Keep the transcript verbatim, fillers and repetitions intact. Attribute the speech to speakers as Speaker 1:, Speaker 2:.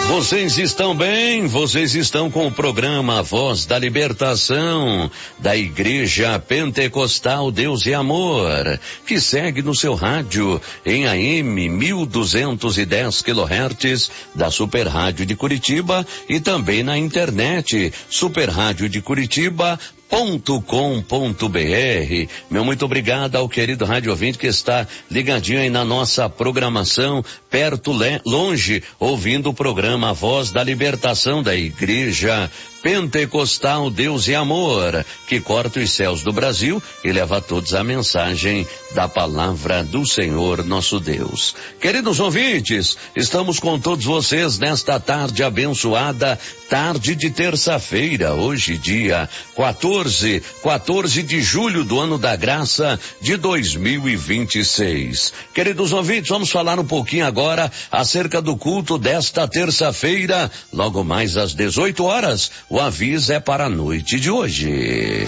Speaker 1: Vocês estão bem? Vocês estão com o programa Voz da Libertação da Igreja Pentecostal Deus e Amor, que segue no seu rádio em A M mil duzentos e dez quilohertz da Super Rádio de Curitiba e também na internet super rádio de curitiba ponto com ponto br. Meu muito obrigado ao querido rádio ouvinte que está ligadinho aí na nossa programação, perto, longe, ouvindo o programa Voz da Libertação da Igreja Pentecostal Deus e Amor, que corta os céus do Brasil e leva a todos a mensagem da palavra do Senhor nosso Deus. Queridos ouvintes, estamos com todos vocês nesta tarde abençoada, tarde de terça-feira, hoje dia quatorze, quatorze de julho do ano da graça de dois mil e vinte e seis. Queridos ouvintes, vamos falar um pouquinho agora acerca do culto desta terça-feira, logo mais às dezoito horas. O aviso é para a noite de hoje.